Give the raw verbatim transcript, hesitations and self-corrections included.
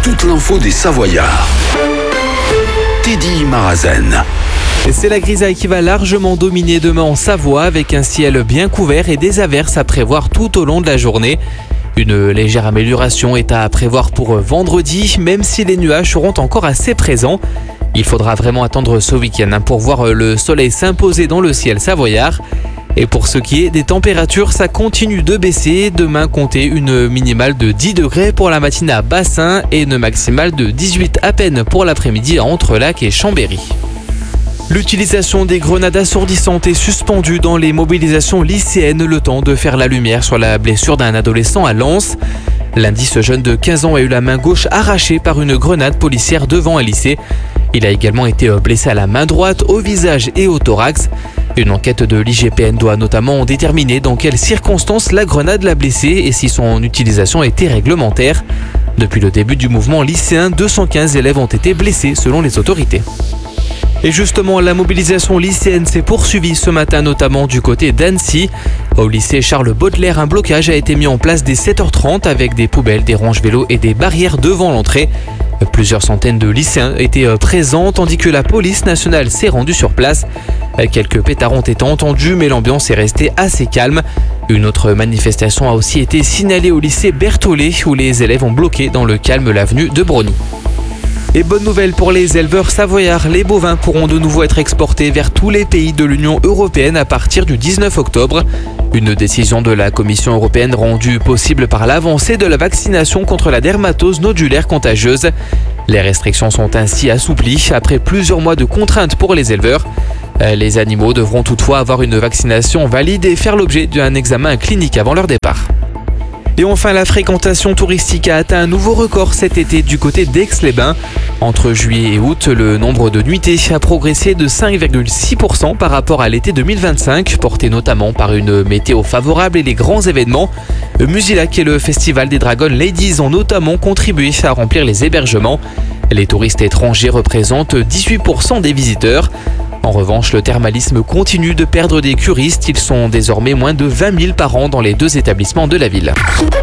toute l'info des Savoyards. Teddy Marazen. C'est la grisaille qui va largement dominer demain en Savoie avec un ciel bien couvert et des averses à prévoir tout au long de la journée. Une légère amélioration est à prévoir pour vendredi, même si les nuages seront encore assez présents. Il faudra vraiment attendre ce week-end pour voir le soleil s'imposer dans le ciel savoyard. Et pour ce qui est des températures, ça continue de baisser. Demain, comptez une minimale de dix degrés pour la matinée à Bassin et une maximale de dix-huit à peine pour l'après-midi à Entrelac et Chambéry. L'utilisation des grenades assourdissantes est suspendue dans les mobilisations lycéennes, le temps de faire la lumière sur la blessure d'un adolescent à Lens. Lundi, ce jeune de quinze ans a eu la main gauche arrachée par une grenade policière devant un lycée. Il a également été blessé à la main droite, au visage et au thorax. Une enquête de l'I G P N doit notamment déterminer dans quelles circonstances la grenade l'a blessé et si son utilisation était réglementaire. Depuis le début du mouvement lycéen, deux cent quinze élèves ont été blessés selon les autorités. Et justement, la mobilisation lycéenne s'est poursuivie ce matin, notamment du côté d'Annecy. Au lycée Charles Baudelaire, un blocage a été mis en place dès sept heures trente avec des poubelles, des ranges vélos et des barrières devant l'entrée. Plusieurs centaines de lycéens étaient présents, tandis que la police nationale s'est rendue sur place. Quelques pétards ont été entendus, mais l'ambiance est restée assez calme. Une autre manifestation a aussi été signalée au lycée Berthollet, où les élèves ont bloqué dans le calme l'avenue de Brogny. Et bonne nouvelle pour les éleveurs savoyards, les bovins pourront de nouveau être exportés vers tous les pays de l'Union européenne à partir du dix-neuf octobre. Une décision de la Commission européenne rendue possible par l'avancée de la vaccination contre la dermatose nodulaire contagieuse. Les restrictions sont ainsi assouplies après plusieurs mois de contraintes pour les éleveurs. Les animaux devront toutefois avoir une vaccination valide et faire l'objet d'un examen clinique avant leur départ. Et enfin, la fréquentation touristique a atteint un nouveau record cet été du côté d'Aix-les-Bains. Entre juillet et août, le nombre de nuitées a progressé de cinq virgule six pour cent par rapport à l'été deux mille vingt-cinq, porté notamment par une météo favorable et les grands événements. Musilac et le festival des Dragon Ladies ont notamment contribué à remplir les hébergements. Les touristes étrangers représentent dix-huit pour cent des visiteurs. En revanche, le thermalisme continue de perdre des curistes. Ils sont désormais moins de vingt mille par an dans les deux établissements de la ville.